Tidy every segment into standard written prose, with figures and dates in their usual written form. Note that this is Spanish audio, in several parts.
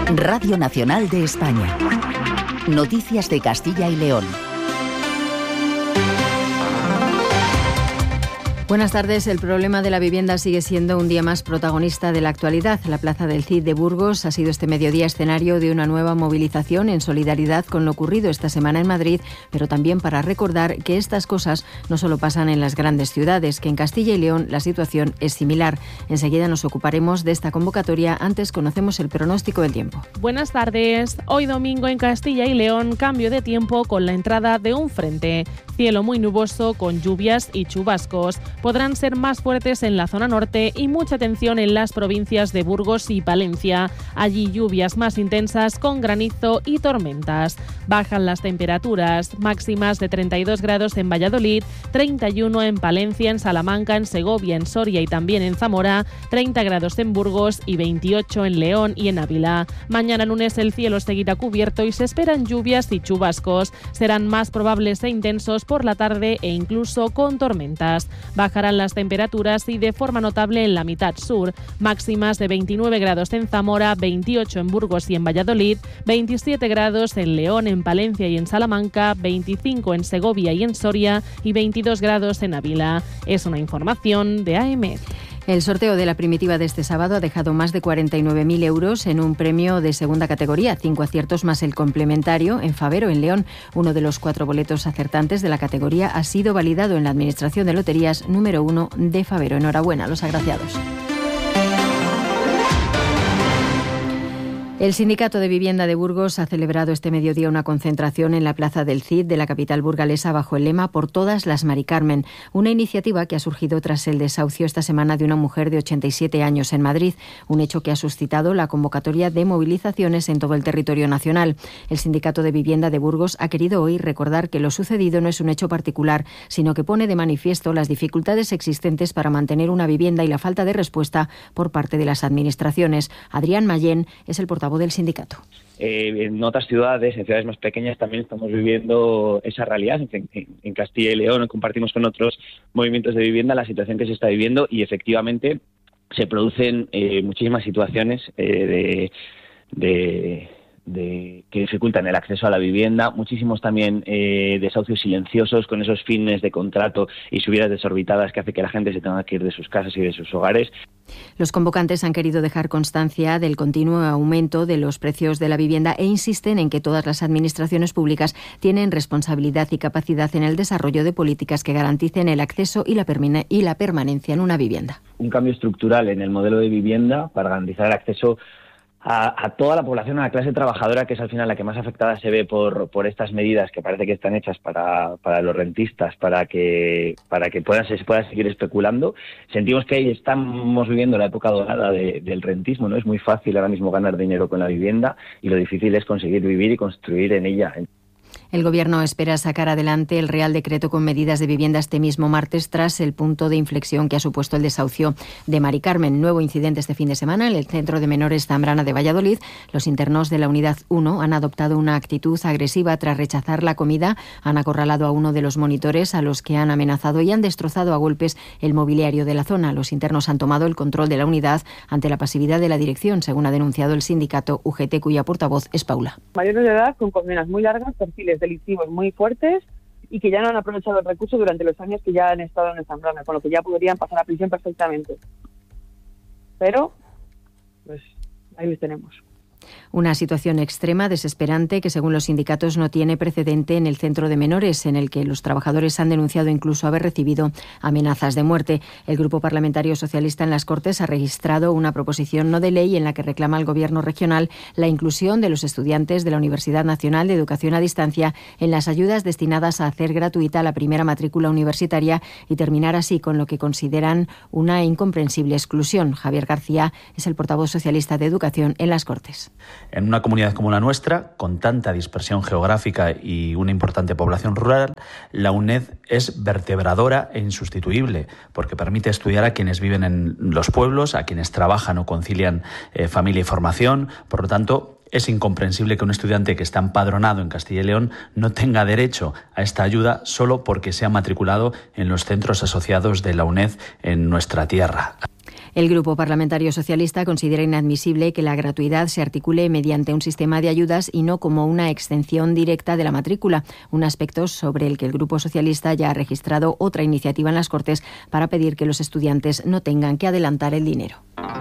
Radio Nacional de España. Noticias de Castilla y León. Buenas tardes. El problema de la vivienda sigue siendo un día más protagonista de la actualidad. La plaza del Cid de Burgos ha sido este mediodía escenario de una nueva movilización en solidaridad con lo ocurrido esta semana en Madrid, pero también para recordar que estas cosas no solo pasan en las grandes ciudades, que en Castilla y León la situación es similar. Enseguida nos ocuparemos de esta convocatoria. Antes conocemos el pronóstico del tiempo. Buenas tardes. Hoy domingo en Castilla y León, cambio de tiempo con la entrada de un frente. Cielo muy nuboso con lluvias y chubascos. Podrán ser más fuertes en la zona norte y mucha atención en las provincias de Burgos y Palencia. Allí lluvias más intensas con granizo y tormentas. Bajan las temperaturas, máximas de 32 grados en Valladolid, 31 en Palencia, en Salamanca, en Segovia, en Soria y también en Zamora, 30 grados en Burgos y 28 en León y en Ávila. Mañana lunes el cielo seguirá cubierto y se esperan lluvias y chubascos. Serán más probables e intensos por la tarde e incluso con tormentas. Bajarán las temperaturas y de forma notable en la mitad sur, máximas de 29 grados en Zamora, 28 en Burgos y en Valladolid, 27 grados en León, en Palencia y en Salamanca, 25 en Segovia y en Soria y 22 grados en Ávila. Es una información de AEMET. El sorteo de la primitiva de este sábado ha dejado más de 49.000 euros en un premio de segunda categoría, 5 aciertos más el complementario en Favero, en León. Uno de los 4 boletos acertantes de la categoría ha sido validado en la Administración de Loterías número 1 de Favero. Enhorabuena a los agraciados. El Sindicato de Vivienda de Burgos ha celebrado este mediodía una concentración en la Plaza del Cid de la capital burgalesa bajo el lema Por todas las Mari Carmen, una iniciativa que ha surgido tras el desahucio esta semana de una mujer de 87 años en Madrid, un hecho que ha suscitado la convocatoria de movilizaciones en todo el territorio nacional. El Sindicato de Vivienda de Burgos ha querido hoy recordar que lo sucedido no es un hecho particular, sino que pone de manifiesto las dificultades existentes para mantener una vivienda y la falta de respuesta por parte de las administraciones. Adrián Mayén es el portavoz del sindicato. En otras ciudades, en ciudades más pequeñas, también estamos viviendo esa realidad. En Castilla y León compartimos con otros movimientos de vivienda la situación que se está viviendo y efectivamente se producen muchísimas situaciones que dificultan el acceso a la vivienda, muchísimos también desahucios silenciosos con esos fines de contrato y subidas desorbitadas que hace que la gente se tenga que ir de sus casas y de sus hogares. Los convocantes han querido dejar constancia del continuo aumento de los precios de la vivienda e insisten en que todas las administraciones públicas tienen responsabilidad y capacidad en el desarrollo de políticas que garanticen el acceso y la permanencia en una vivienda. Un cambio estructural en el modelo de vivienda para garantizar el acceso a toda la población, a la clase trabajadora, que es al final la que más afectada se ve por estas medidas que parece que están hechas para los rentistas, para que se pueda seguir especulando. Sentimos que ahí estamos viviendo la época dorada del rentismo, ¿no? Es muy fácil ahora mismo ganar dinero con la vivienda y lo difícil es conseguir vivir y construir en ella. El Gobierno espera sacar adelante el Real Decreto con medidas de vivienda este mismo martes tras el punto de inflexión que ha supuesto el desahucio de Mari Carmen. Nuevo incidente este fin de semana en el Centro de Menores Zambrana de Valladolid. Los internos de la Unidad 1 han adoptado una actitud agresiva tras rechazar la comida. Han acorralado a uno de los monitores a los que han amenazado y han destrozado a golpes el mobiliario de la zona. Los internos han tomado el control de la unidad ante la pasividad de la dirección, según ha denunciado el sindicato UGT, cuya portavoz es Paula. Mayores de edad con condenas muy largas, perfiles delictivos muy fuertes y que ya no han aprovechado el recurso durante los años que ya han estado en Zambrana, con lo que ya podrían pasar a prisión perfectamente. Pero, pues, ahí les tenemos. Una situación extrema, desesperante, que según los sindicatos no tiene precedente en el centro de menores, en el que los trabajadores han denunciado incluso haber recibido amenazas de muerte. El Grupo Parlamentario Socialista en las Cortes ha registrado una proposición no de ley en la que reclama al Gobierno regional la inclusión de los estudiantes de la Universidad Nacional de Educación a Distancia en las ayudas destinadas a hacer gratuita la primera matrícula universitaria y terminar así con lo que consideran una incomprensible exclusión. Javier García es el portavoz socialista de Educación en las Cortes. En una comunidad como la nuestra, con tanta dispersión geográfica y una importante población rural, la UNED es vertebradora e insustituible, porque permite estudiar a quienes viven en los pueblos, a quienes trabajan o concilian familia y formación. Por lo tanto, Es incomprensible que un estudiante que está empadronado en Castilla y León no tenga derecho a esta ayuda solo porque se ha matriculado en los centros asociados de la UNED en nuestra tierra. El Grupo Parlamentario Socialista considera inadmisible que la gratuidad se articule mediante un sistema de ayudas y no como una exención directa de la matrícula, un aspecto sobre el que el Grupo Socialista ya ha registrado otra iniciativa en las Cortes para pedir que los estudiantes no tengan que adelantar el dinero.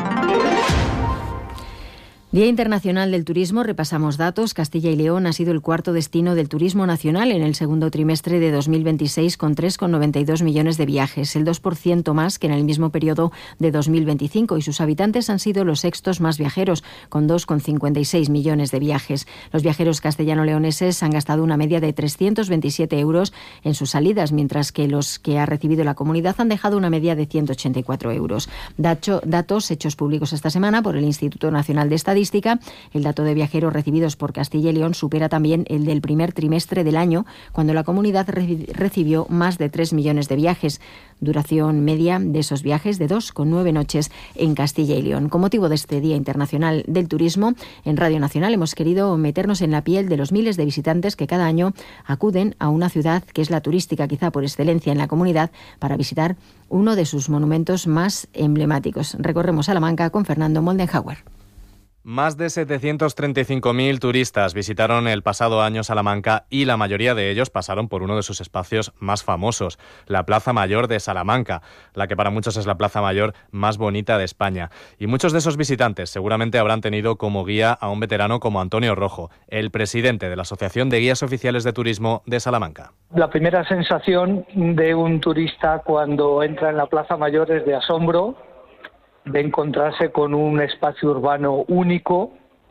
Día Internacional del Turismo, repasamos datos. Castilla y León ha sido el cuarto destino del turismo nacional en el segundo trimestre de 2026 con 3,92 millones de viajes, el 2% más que en el mismo periodo de 2025 y sus habitantes han sido los sextos más viajeros con 2,56 millones de viajes. Los viajeros castellano-leoneses han gastado una media de 327 euros en sus salidas, mientras que los que ha recibido la comunidad han dejado una media de 184 euros. Datos hechos públicos esta semana por el Instituto Nacional de Estadística. El dato de viajeros recibidos por Castilla y León supera también el del primer trimestre del año, cuando la comunidad recibió más de 3 millones de viajes. Duración media de esos viajes de 2,9 noches en Castilla y León. Con motivo de este Día Internacional del Turismo, en Radio Nacional hemos querido meternos en la piel de los miles de visitantes que cada año acuden a una ciudad que es la turística quizá por excelencia en la comunidad para visitar uno de sus monumentos más emblemáticos. Recorremos Salamanca con Fernando Moldenhauer. Más de 735.000 turistas visitaron el pasado año Salamanca y la mayoría de ellos pasaron por uno de sus espacios más famosos, la Plaza Mayor de Salamanca, la que para muchos es la plaza mayor más bonita de España. Y muchos de esos visitantes seguramente habrán tenido como guía a un veterano como Antonio Rojo, el presidente de la Asociación de Guías Oficiales de Turismo de Salamanca. La primera sensación de un turista cuando entra en la Plaza Mayor es de asombro, de encontrarse con un espacio urbano único,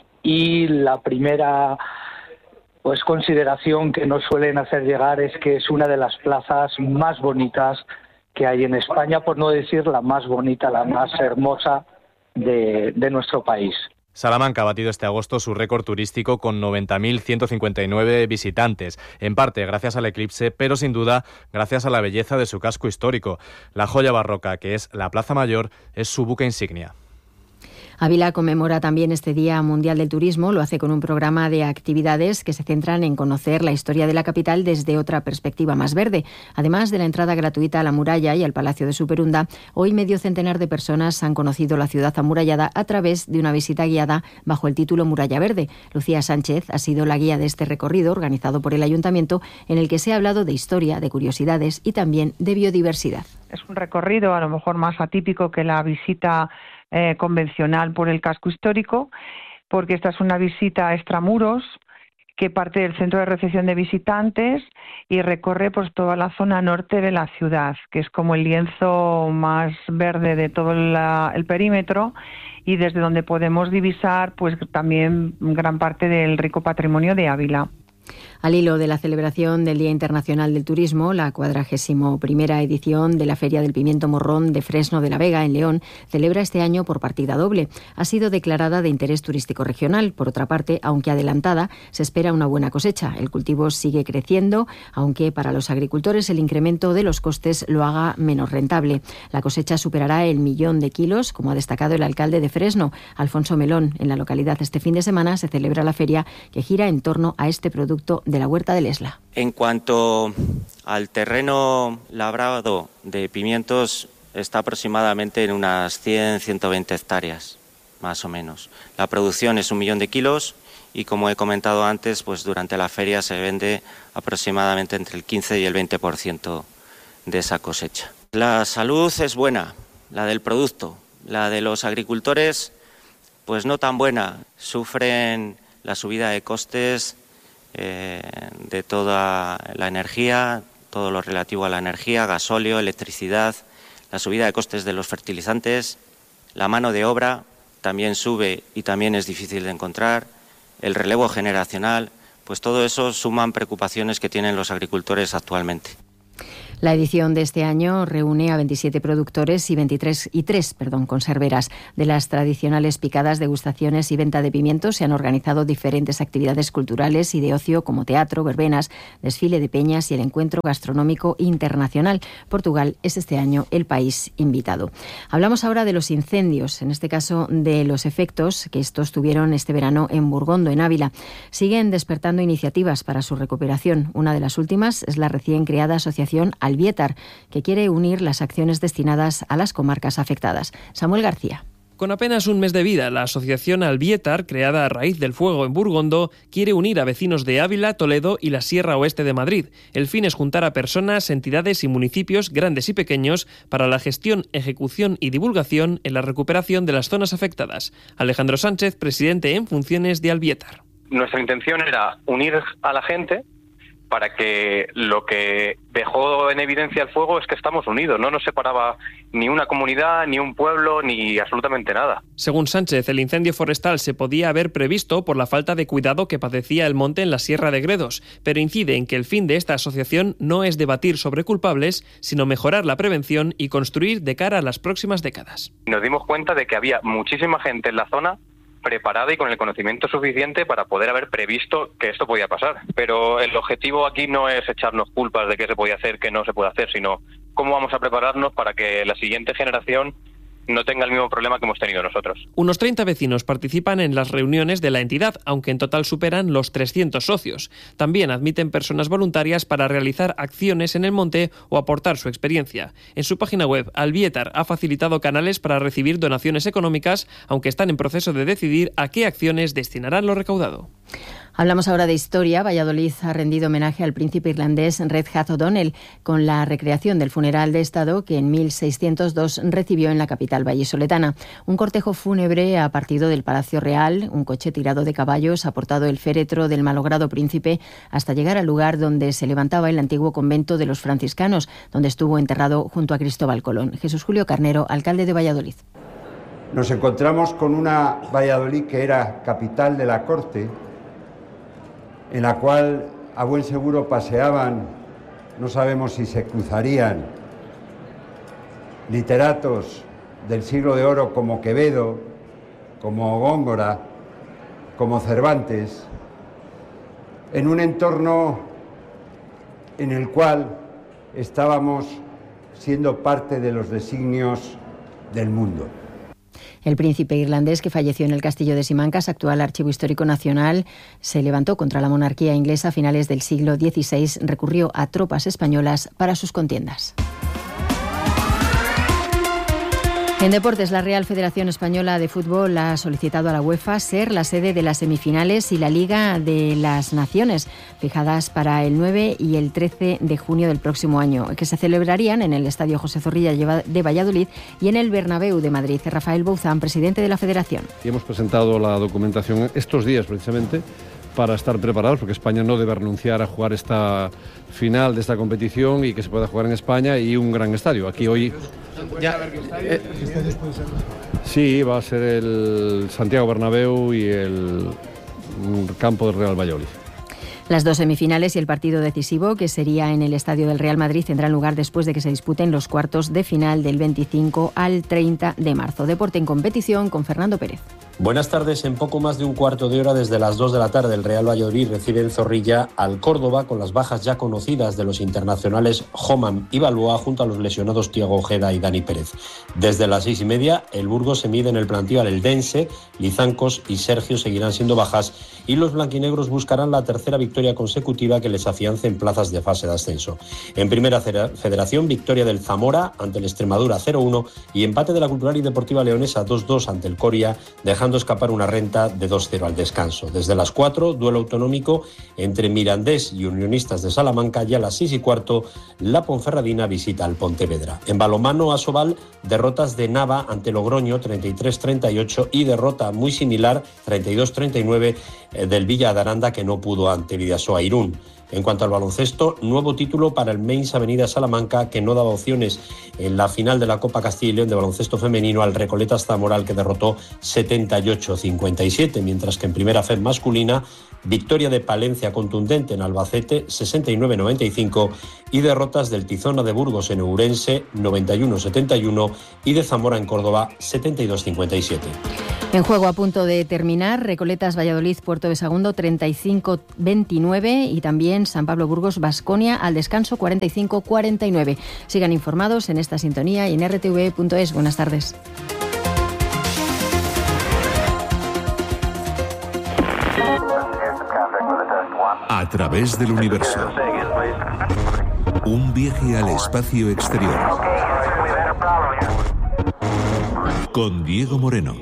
y la primera consideración que nos suelen hacer llegar es que es una de las plazas más bonitas que hay en España, por no decir la más bonita, la más hermosa de nuestro país. Salamanca ha batido este agosto su récord turístico con 90.159 visitantes, en parte gracias al eclipse, pero sin duda gracias a la belleza de su casco histórico. La joya barroca, que es la Plaza Mayor, es su buque insignia. Ávila conmemora también este Día Mundial del Turismo, lo hace con un programa de actividades que se centran en conocer la historia de la capital desde otra perspectiva más verde. Además de la entrada gratuita a la muralla y al Palacio de Superunda, hoy medio centenar de personas han conocido la ciudad amurallada a través de una visita guiada bajo el título Muralla Verde. Lucía Sánchez ha sido la guía de este recorrido organizado por el Ayuntamiento, en el que se ha hablado de historia, de curiosidades y también de biodiversidad. Es un recorrido a lo mejor más atípico que la visita convencional por el casco histórico, porque esta es una visita extramuros que parte del centro de recepción de visitantes y recorre pues toda la zona norte de la ciudad, que es como el lienzo más verde de todo el perímetro, y desde donde podemos divisar pues también gran parte del rico patrimonio de Ávila. Al hilo de la celebración del Día Internacional del Turismo, la 41ª edición de la Feria del Pimiento Morrón de Fresno de la Vega, en León, celebra este año por partida doble. Ha sido declarada de interés turístico regional. Por otra parte, aunque adelantada, se espera una buena cosecha. El cultivo sigue creciendo, aunque para los agricultores el incremento de los costes lo haga menos rentable. La cosecha superará el 1.000.000 de kilos, como ha destacado el alcalde de Fresno, Alfonso Melón. En la localidad este fin de semana se celebra la feria, que gira en torno a este producto de la huerta del Esla. En cuanto al terreno labrado de pimientos, está aproximadamente en unas 100-120 hectáreas, más o menos. La producción es 1.000.000 de kilos y, como he comentado antes, pues durante la feria se vende aproximadamente entre el 15 y el 20% de esa cosecha. La salud es buena, la del producto. La de los agricultores, pues no tan buena. Sufren la subida de costes de toda la energía, todo lo relativo a la energía, gasóleo, electricidad, la subida de costes de los fertilizantes, la mano de obra también sube y también es difícil de encontrar, el relevo generacional, pues todo eso suman preocupaciones que tienen los agricultores actualmente. La edición de este año reúne a 27 productores y 3 conserveras. De las tradicionales picadas, degustaciones y venta de pimientos se han organizado diferentes actividades culturales y de ocio como teatro, verbenas, desfile de peñas y el encuentro gastronómico internacional. Portugal es este año el país invitado. Hablamos ahora de los incendios, en este caso de los efectos que estos tuvieron este verano en Burgondo, en Ávila. Siguen despertando iniciativas para su recuperación. Una de las últimas es la recién creada asociación Albietar, que quiere unir las acciones destinadas a las comarcas afectadas. Samuel García. Con apenas un mes de vida, la asociación Albietar, creada a raíz del fuego en Burgondo, quiere unir a vecinos de Ávila, Toledo y la Sierra Oeste de Madrid. El fin es juntar a personas, entidades y municipios, grandes y pequeños, para la gestión, ejecución y divulgación en la recuperación de las zonas afectadas. Alejandro Sánchez, presidente en funciones de Albietar. Nuestra intención era unir a la gente para que lo que dejó en evidencia el fuego es que estamos unidos, no nos separaba ni una comunidad, ni un pueblo, ni absolutamente nada. Según Sánchez, el incendio forestal se podía haber previsto por la falta de cuidado que padecía el monte en la Sierra de Gredos, pero incide en que el fin de esta asociación no es debatir sobre culpables, sino mejorar la prevención y construir de cara a las próximas décadas. Nos dimos cuenta de que había muchísima gente en la zona preparada y con el conocimiento suficiente para poder haber previsto que esto podía pasar. Pero el objetivo aquí no es echarnos culpas de qué se podía hacer, qué no se puede hacer, sino cómo vamos a prepararnos para que la siguiente generación no tenga el mismo problema que hemos tenido nosotros. Unos 30 vecinos participan en las reuniones de la entidad, aunque en total superan los 300 socios. También admiten personas voluntarias para realizar acciones en el monte o aportar su experiencia. En su página web, Albietar ha facilitado canales para recibir donaciones económicas, aunque están en proceso de decidir a qué acciones destinarán lo recaudado. Hablamos ahora de historia. Valladolid ha rendido homenaje al príncipe irlandés Redhead O'Donnell con la recreación del funeral de Estado que en 1602 recibió en la capital vallisoletana. Un cortejo fúnebre ha partido del Palacio Real, un coche tirado de caballos ha portado el féretro del malogrado príncipe hasta llegar al lugar donde se levantaba el antiguo convento de los franciscanos, donde estuvo enterrado junto a Cristóbal Colón. Jesús Julio Carnero, alcalde de Valladolid. Nos encontramos con una Valladolid que era capital de la corte, en la cual a buen seguro paseaban, no sabemos si se cruzarían, literatos del siglo de oro como Quevedo, como Góngora, como Cervantes, en un entorno en el cual estábamos siendo parte de los designios del mundo. El príncipe irlandés, que falleció en el castillo de Simancas, actual Archivo Histórico Nacional, se levantó contra la monarquía inglesa a finales del siglo XVI, recurrió a tropas españolas para sus contiendas. En deportes, la Real Federación Española de Fútbol ha solicitado a la UEFA ser la sede de las semifinales y la Liga de las Naciones, fijadas para el 9 y el 13 de junio del próximo año, que se celebrarían en el Estadio José Zorrilla de Valladolid y en el Bernabéu de Madrid. Rafael Bouzán, presidente de la Federación. Y hemos presentado la documentación estos días precisamente para estar preparados, porque España no debe renunciar a jugar esta final de esta competición y que se pueda jugar en España y un gran estadio. Aquí hoy sí, va a ser el Santiago Bernabéu y el campo del Real Valladolid. Las dos semifinales y el partido decisivo, que sería en el Estadio del Real Madrid, tendrán lugar después de que se disputen los cuartos de final del 25 al 30 de marzo. Deporte en competición con Fernando Pérez. Buenas tardes. En poco más de un cuarto de hora, desde las 2 de la tarde, el Real Valladolid recibe en Zorrilla al Córdoba, con las bajas ya conocidas de los internacionales Homan y Balboa, junto a los lesionados Thiago Ojeda y Dani Pérez. Desde las 6:30, el Burgos se mide en el plantío al Eldense. Lizancos y Sergio seguirán siendo bajas y los blanquinegros buscarán la tercera victoria consecutiva que les afiance en plazas de fase de ascenso. En Primera Federación, victoria del Zamora ante el Extremadura 0-1 y empate de la Cultural y Deportiva Leonesa 2-2 ante el Coria, dejando escapar una renta de 2-0 al descanso. Desde las 4, duelo autonómico entre Mirandés y Unionistas de Salamanca, y a las 6:15, la Ponferradina visita al Pontevedra. En balonmano, Asobal, derrotas de Nava ante Logroño 33-38 y derrota muy similar 32-39 del Villa de Aranda, que no pudo ante Bidasoa Irún. En cuanto al baloncesto, nuevo título para el Mainz Avenida Salamanca, que no daba opciones en la final de la Copa Castilla y León de baloncesto femenino al Recoletas Zamora, que derrotó 78-57, mientras que en primera FED masculina, victoria de Palencia contundente en Albacete 69-95 y derrotas del Tizona de Burgos en Ourense 91-71 y de Zamora en Córdoba 72-57. En juego a punto de terminar, Recoletas Valladolid Puerto de Sagunto 35-29 y también San Pablo Burgos Baskonia al descanso 45-49. Sigan informados en esta sintonía y en rtv.es. Buenas tardes. A través del universo. Un viaje al espacio exterior. Con Diego Moreno.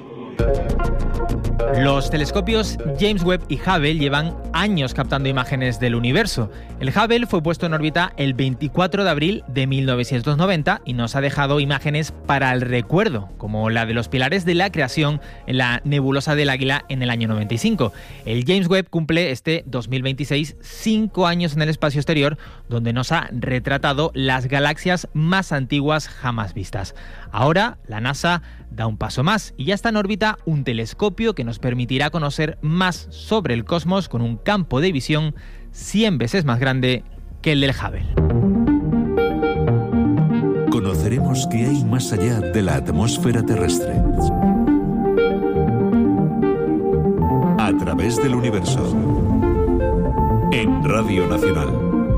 Los telescopios James Webb y Hubble llevan años captando imágenes del universo. El Hubble fue puesto en órbita el 24 de abril de 1990 y nos ha dejado imágenes para el recuerdo, como la de los pilares de la creación en la nebulosa del Águila en el año 95. El James Webb cumple este 2026 5 años en el espacio exterior, donde nos ha retratado las galaxias más antiguas jamás vistas. Ahora, la NASA da un paso más y ya está en órbita un telescopio que nos permitirá conocer más sobre el cosmos con un campo de visión 100 veces más grande que el del Hubble. Conoceremos qué hay más allá de la atmósfera terrestre. A través del universo. En Radio Nacional.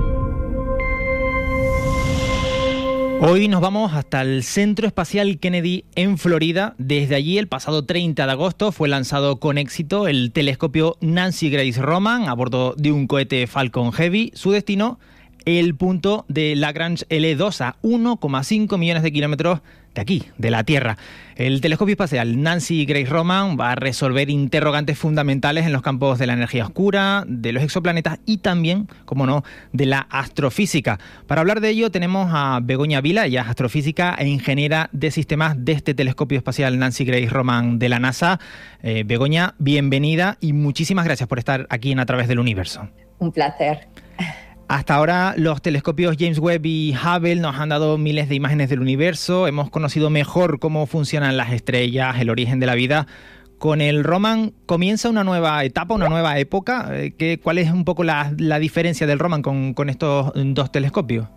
Hoy nos vamos hasta el Centro Espacial Kennedy en Florida. Desde allí, el pasado 30 de agosto, fue lanzado con éxito el telescopio Nancy Grace Roman a bordo de un cohete Falcon Heavy. Su destino, el punto de Lagrange L2 a 1,5 millones de kilómetros de aquí, de la Tierra. El telescopio espacial Nancy Grace Roman va a resolver interrogantes fundamentales en los campos de la energía oscura, de los exoplanetas y también, como no, de la astrofísica. Para hablar de ello tenemos a Begoña Vila, ella es astrofísica e ingeniera de sistemas de este telescopio espacial Nancy Grace Roman de la NASA. Begoña, bienvenida y muchísimas gracias por estar aquí en A Través del Universo. Un placer. Hasta ahora los telescopios James Webb y Hubble nos han dado miles de imágenes del universo, hemos conocido mejor cómo funcionan las estrellas, el origen de la vida. Con el Roman comienza una nueva etapa, una nueva época. ¿Cuál es un poco la diferencia del Roman con estos dos telescopios?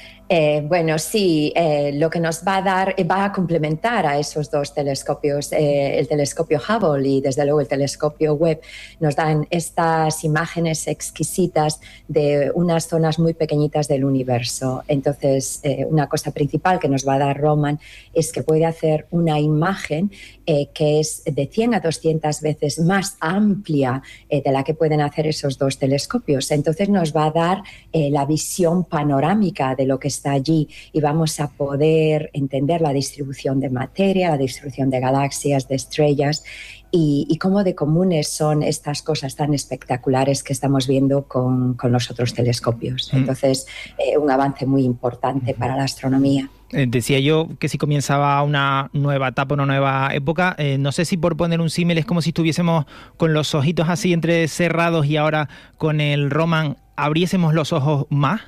Bueno, sí, lo que nos va a dar, va a complementar a esos dos telescopios, el telescopio Hubble y desde luego el telescopio Webb, nos dan estas imágenes exquisitas de unas zonas muy pequeñitas del universo. Entonces, una cosa principal que nos va a dar Roman es que puede hacer una imagen que es de 100 a 200 veces más amplia de la que pueden hacer esos dos telescopios. Entonces, nos va a dar la visión panorámica de lo que está allí y vamos a poder entender la distribución de materia, la distribución de galaxias, de estrellas y cómo de comunes son estas cosas tan espectaculares que estamos viendo con los otros telescopios. Entonces, un avance muy importante para la astronomía. Decía yo que si comenzaba una nueva etapa, una nueva época, no sé si por poner un símil es como si estuviésemos con los ojitos así entrecerrados y ahora con el Roman abriésemos los ojos más.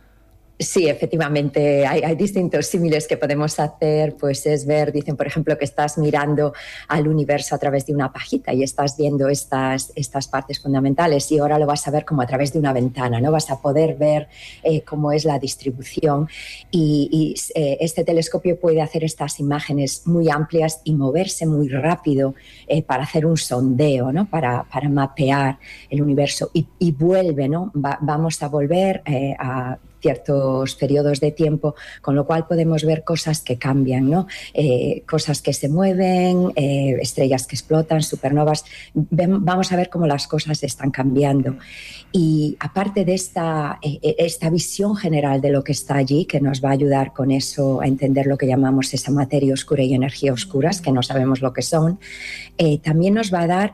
Sí, efectivamente, hay distintos símiles que podemos hacer, pues es ver, dicen por ejemplo que estás mirando al universo a través de una pajita y estás viendo estas partes fundamentales y ahora lo vas a ver como a través de una ventana, ¿no? Vas a poder ver cómo es la distribución y este telescopio puede hacer estas imágenes muy amplias y moverse muy rápido para hacer un sondeo, ¿no? Para mapear el universo y vuelve, ¿no? Vamos a volver a ciertos periodos de tiempo, con lo cual podemos ver cosas que cambian, ¿no? Cosas que se mueven, estrellas que explotan, supernovas. Vamos a ver cómo las cosas están cambiando. Y aparte de esta visión general de lo que está allí, que nos va a ayudar con eso a entender lo que llamamos esa materia oscura y energía oscuras, que no sabemos lo que son, también nos va a dar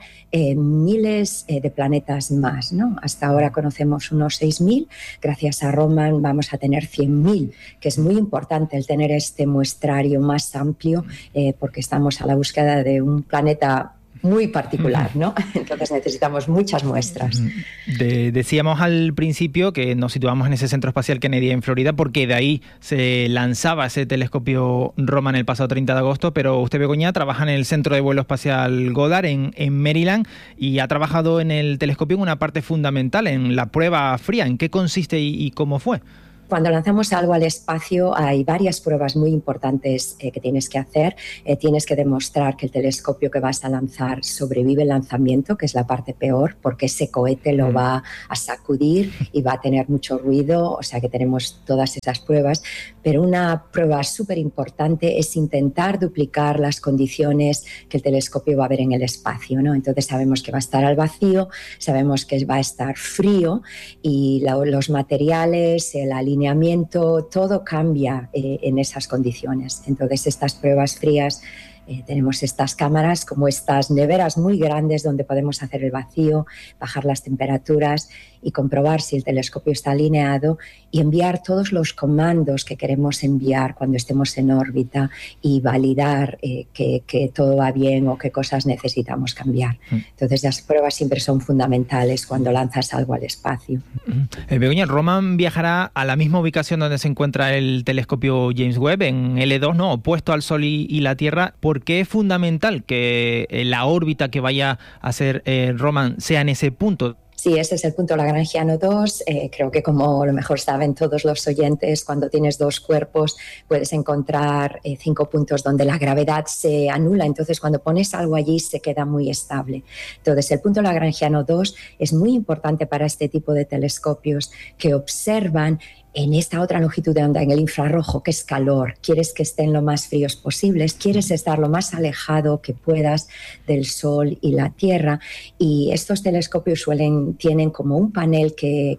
miles de planetas más, ¿no? Hasta ahora conocemos unos 6.000, gracias a Roman vamos a tener 100.000, que es muy importante el tener este muestrario más amplio porque estamos a la búsqueda de un planeta muy particular, ¿no? Entonces necesitamos muchas muestras. Decíamos al principio que nos situamos en ese Centro Espacial Kennedy en Florida porque de ahí se lanzaba ese telescopio Roman el pasado 30 de agosto, pero usted, Begoña, trabaja en el Centro de Vuelo Espacial Goddard en Maryland y ha trabajado en el telescopio en una parte fundamental, en la prueba fría. ¿En qué consiste y cómo fue? Cuando lanzamos algo al espacio hay varias pruebas muy importantes que tienes que hacer. Tienes que demostrar que el telescopio que vas a lanzar sobrevive el lanzamiento, que es la parte peor, porque ese cohete lo va a sacudir y va a tener mucho ruido, o sea que tenemos todas esas pruebas. Pero una prueba súper importante es intentar duplicar las condiciones que el telescopio va a ver en el espacio, ¿no? Entonces sabemos que va a estar al vacío, sabemos que va a estar frío y los materiales, el alineamiento, todo cambia en esas condiciones. Entonces estas pruebas frías, tenemos estas cámaras como estas neveras muy grandes donde podemos hacer el vacío, bajar las temperaturas y comprobar si el telescopio está alineado y enviar todos los comandos que queremos enviar cuando estemos en órbita y validar que todo va bien o qué cosas necesitamos cambiar. Entonces las pruebas siempre son fundamentales cuando lanzas algo al espacio. Begoña, Roman viajará a la misma ubicación donde se encuentra el telescopio James Webb, en L2, ¿no? Opuesto al Sol y la Tierra. ¿Por qué es fundamental que la órbita que vaya a hacer Roman sea en ese punto? Sí, ese es el punto Lagrangiano 2. Creo que, como a lo mejor saben todos los oyentes, cuando tienes dos cuerpos puedes encontrar 5 puntos donde la gravedad se anula. Entonces, cuando pones algo allí se queda muy estable. Entonces, el punto Lagrangiano 2 es muy importante para este tipo de telescopios que observan en esta otra longitud de onda, en el infrarrojo, que es calor. Quieres que estén lo más fríos posibles, quieres estar lo más alejado que puedas del Sol y la Tierra. Y estos telescopios tienen como un panel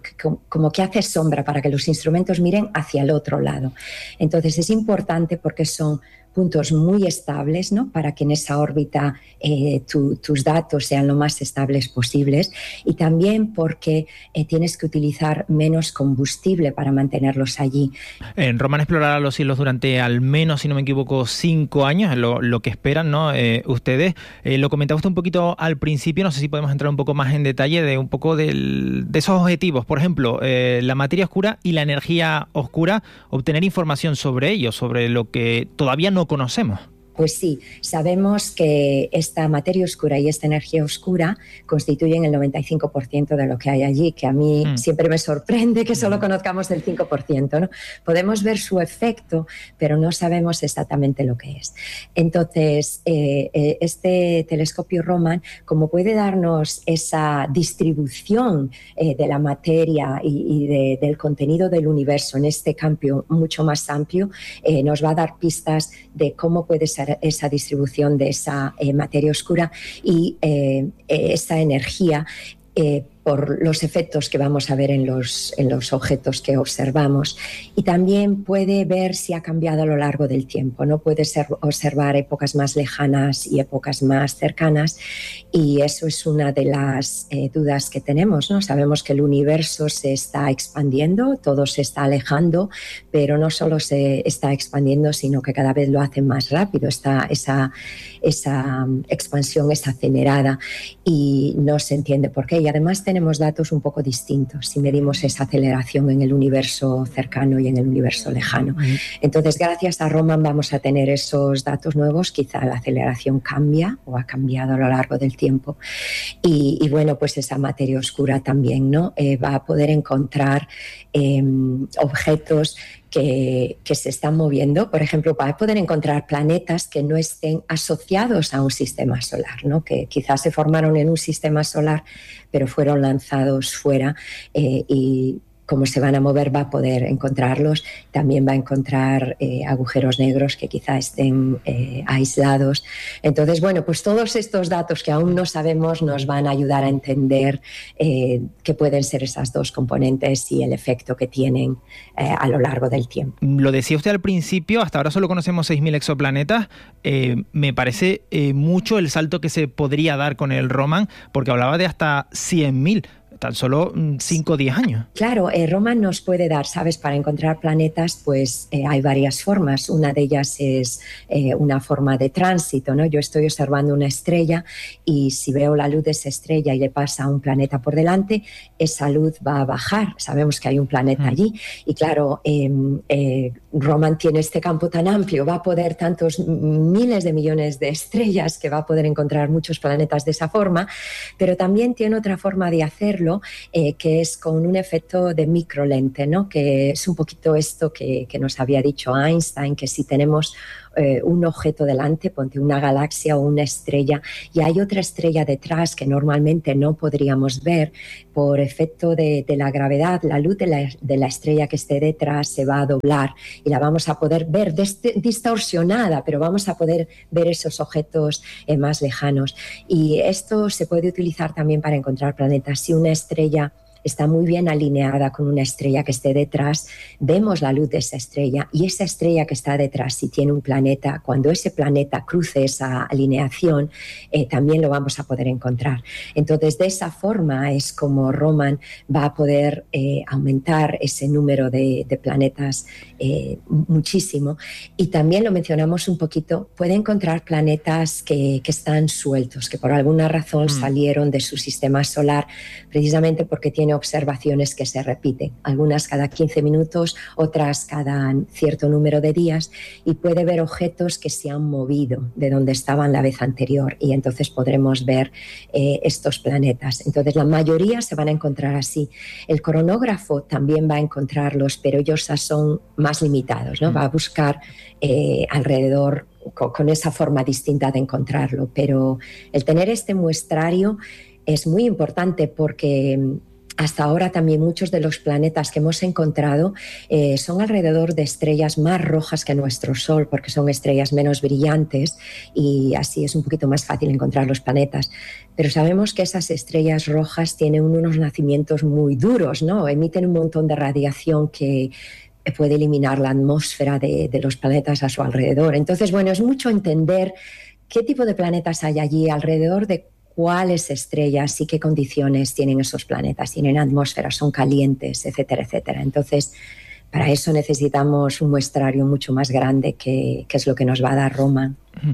como que hace sombra para que los instrumentos miren hacia el otro lado. Entonces es importante porque son puntos muy estables, ¿no? Para que en esa órbita tus datos sean lo más estables posibles, y también porque tienes que utilizar menos combustible para mantenerlos allí. Roman explorará los cielos durante al menos, si no me equivoco, 5 años, lo que esperan, ¿no? Ustedes. Lo comentaba usted un poquito al principio, no sé si podemos entrar un poco más en detalle de un poco de esos objetivos. Por ejemplo, la materia oscura y la energía oscura, obtener información sobre ello, sobre lo que todavía no conocemos. Pues sí, sabemos que esta materia oscura y esta energía oscura constituyen el 95% de lo que hay allí, que a mí siempre me sorprende que solo conozcamos el 5%, ¿no? Podemos ver su efecto, pero no sabemos exactamente lo que es. Entonces, este telescopio Roman, como puede darnos esa distribución de la materia y del contenido del universo en este campo mucho más amplio, nos va a dar pistas de cómo puede ser esa distribución de esa materia oscura y esa energía por los efectos que vamos a ver en los objetos que observamos. Y también puede ver si ha cambiado a lo largo del tiempo, ¿no? Puede observar épocas más lejanas y épocas más cercanas, y eso es una de las dudas que tenemos, ¿no? Sabemos que el universo se está expandiendo, todo se está alejando, pero no solo se está expandiendo, sino que cada vez lo hace más rápido. Esa expansión es acelerada y no se entiende por qué. Y además tenemos datos un poco distintos si medimos esa aceleración en el universo cercano y en el universo lejano. Entonces, gracias a Roman vamos a tener esos datos nuevos. Quizá la aceleración cambia o ha cambiado a lo largo del tiempo. Y bueno, pues esa materia oscura también, ¿no? Va a poder encontrar objetos que se están moviendo. Por ejemplo, va a poder encontrar planetas que no estén asociados a un sistema solar, ¿no? Que quizás se formaron en un sistema solar, pero fueron lanzados fuera, y como se van a mover va a poder encontrarlos. También va a encontrar agujeros negros que quizá estén aislados. Entonces, bueno, pues todos estos datos que aún no sabemos nos van a ayudar a entender qué pueden ser esas dos componentes y el efecto que tienen a lo largo del tiempo. Lo decía usted al principio, hasta ahora solo conocemos 6.000 exoplanetas. Me parece mucho el salto que se podría dar con el Roman, porque hablaba de hasta 100.000. tan solo 5 o 10 años. Claro, Roman nos puede dar, ¿sabes? Para encontrar planetas, pues hay varias formas. Una de ellas es una forma de tránsito, ¿no? Yo estoy observando una estrella y si veo la luz de esa estrella y le pasa un planeta por delante, esa luz va a bajar. Sabemos que hay un planeta allí y claro, Roman tiene este campo tan amplio, va a poder tantos miles de millones de estrellas que va a poder encontrar muchos planetas de esa forma, pero también tiene otra forma de hacerlo que es con un efecto de microlente, ¿no? Que es un poquito esto que nos había dicho Einstein, que si tenemos un objeto delante, ponte una galaxia o una estrella, y hay otra estrella detrás que normalmente no podríamos ver por efecto de la gravedad, la luz de la estrella que esté detrás se va a doblar y la vamos a poder ver distorsionada, pero vamos a poder ver esos objetos más lejanos. Y esto se puede utilizar también para encontrar planetas. Si una estrella está muy bien alineada con una estrella que esté detrás, vemos la luz de esa estrella y esa estrella que está detrás, si tiene un planeta, cuando ese planeta cruce esa alineación, también lo vamos a poder encontrar. Entonces, de esa forma es como Roman va a poder aumentar ese número de planetas muchísimo. Y también lo mencionamos un poquito, puede encontrar planetas que están sueltos, que por alguna razón salieron de su sistema solar, precisamente porque tiene observaciones que se repiten, algunas cada 15 minutos, otras cada cierto número de días, y puede ver objetos que se han movido de donde estaban la vez anterior y entonces podremos ver estos planetas. Entonces la mayoría se van a encontrar así. El cronógrafo también va a encontrarlos, pero ellos son más limitados, ¿no? Va a buscar alrededor con esa forma distinta de encontrarlo, pero el tener este muestrario es muy importante porque hasta ahora también muchos de los planetas que hemos encontrado son alrededor de estrellas más rojas que nuestro Sol, porque son estrellas menos brillantes y así es un poquito más fácil encontrar los planetas. Pero sabemos que esas estrellas rojas tienen unos nacimientos muy duros, ¿no? Emiten un montón de radiación que puede eliminar la atmósfera de los planetas a su alrededor. Entonces, bueno, es mucho entender qué tipo de planetas hay allí, alrededor de cuáles estrellas y qué condiciones tienen esos planetas. Tienen atmósfera, son calientes, etcétera, etcétera. Entonces, para eso necesitamos un muestrario mucho más grande que es lo que nos va a dar Roman.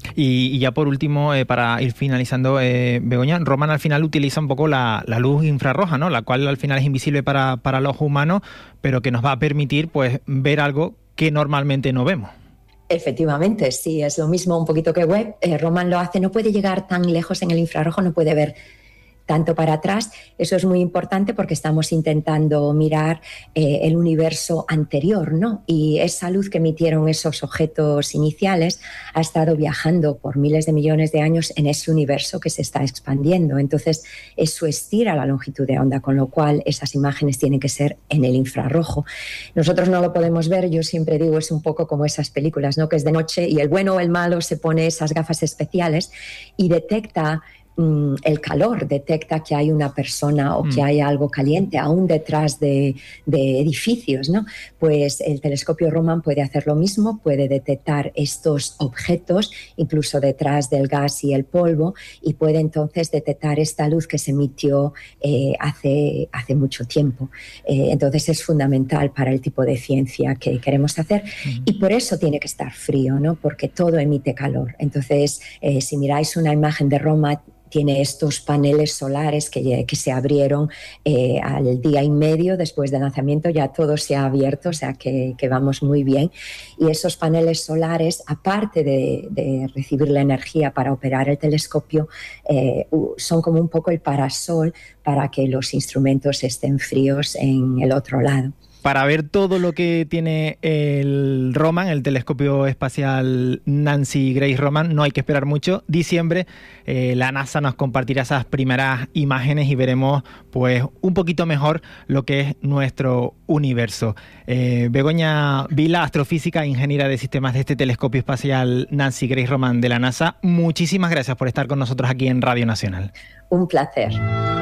Y ya por último, para ir finalizando, Begoña, Roman al final utiliza un poco la luz infrarroja, ¿no? La cual al final es invisible para los humanos, pero que nos va a permitir pues ver algo que normalmente no vemos. Efectivamente, sí, es lo mismo un poquito que Webb. Roman lo hace, no puede llegar tan lejos en el infrarrojo, no puede ver tanto para atrás. Eso es muy importante porque estamos intentando mirar el universo anterior, ¿no? Y esa luz que emitieron esos objetos iniciales ha estado viajando por miles de millones de años en ese universo que se está expandiendo. Entonces, eso estira la longitud de onda, con lo cual esas imágenes tienen que ser en el infrarrojo. Nosotros no lo podemos ver, yo siempre digo, es un poco como esas películas, ¿no? Que es de noche y el bueno o el malo se pone esas gafas especiales y detecta el calor, detecta que hay una persona o que hay algo caliente aún detrás de edificios, ¿no? Pues el telescopio Roman puede hacer lo mismo, puede detectar estos objetos incluso detrás del gas y el polvo y puede entonces detectar esta luz que se emitió hace mucho tiempo. Entonces es fundamental para el tipo de ciencia que queremos hacer y por eso tiene que estar frío, ¿no? Porque todo emite calor. Entonces, si miráis una imagen de Roman, tiene estos paneles solares que se abrieron al día y medio después del lanzamiento, ya todo se ha abierto, o sea que vamos muy bien. Y esos paneles solares, aparte de recibir la energía para operar el telescopio, son como un poco el parasol para que los instrumentos estén fríos en el otro lado. Para ver todo lo que tiene el Roman, el telescopio espacial Nancy Grace Roman, no hay que esperar mucho. Diciembre, la NASA nos compartirá esas primeras imágenes y veremos pues un poquito mejor lo que es nuestro universo. Begoña Vila, astrofísica, ingeniera de sistemas de este telescopio espacial Nancy Grace Roman de la NASA, muchísimas gracias por estar con nosotros aquí en Radio Nacional. Un placer.